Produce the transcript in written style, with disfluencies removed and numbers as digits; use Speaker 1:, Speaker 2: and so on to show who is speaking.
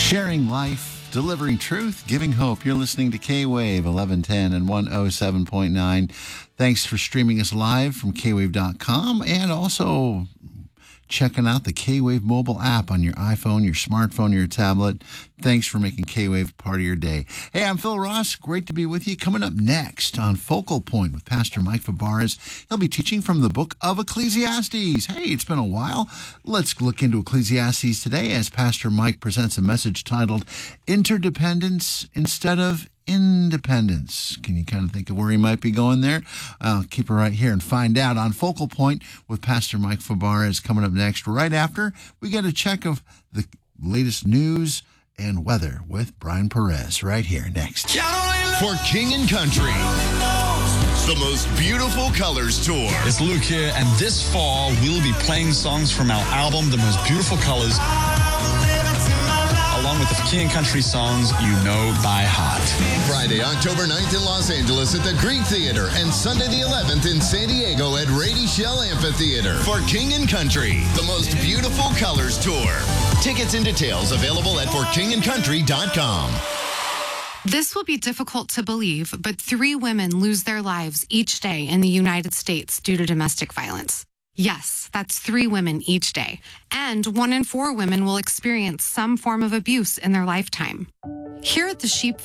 Speaker 1: Sharing life, delivering truth, giving hope. You're listening to K-Wave 1110 and 107.9. Thanks for streaming us live from kwave.com and also checking out the K-Wave mobile app on your iPhone, your smartphone, your tablet. Thanks for making K-Wave part of your day. Hey, I'm Phil Ross. Great to be with you. Coming up next on Focal Point with Pastor Mike Fabarez. He'll be teaching from the book of Ecclesiastes. Hey, it's been a while. Let's look into Ecclesiastes today as Pastor Mike presents a message titled Interdependence Instead of Independence. Can you kind of think of where he might be going there? Keep it right here and find out on Focal Point with Pastor Mike Fabarez coming up next. Right after, we get a check of the latest news and weather with Brian Perez right here next.
Speaker 2: For King and Country, the most beautiful colors tour.
Speaker 3: It's Luke here, and this fall we'll be playing songs from our album, The Most Beautiful Colors, along with the King and Country songs you know by heart.
Speaker 2: Friday, October 9th in Los Angeles at the Greek Theater and Sunday the 11th in San Diego at Rady Shell Amphitheater. For King and Country, the most beautiful colors tour. Tickets and details available at forkingandcountry.com.
Speaker 4: This will be difficult to believe, but 3 women lose their lives each day in the United States due to domestic violence. Yes, that's 3 women each day. And 1 in 4 women will experience some form of abuse in their lifetime. Here at the Sheep